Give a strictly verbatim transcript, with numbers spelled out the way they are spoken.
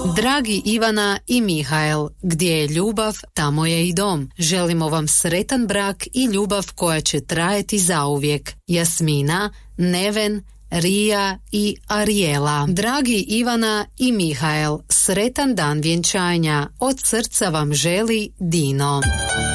Dragi Ivana i Mihael, gdje je ljubav, tamo je i dom. Želimo vam sretan brak i ljubav koja će trajati zauvijek. Jasmina, Neven, Rija i Arijela. Dragi Ivana i Mihael, sretan dan vjenčanja. Od srca vam želi Dino.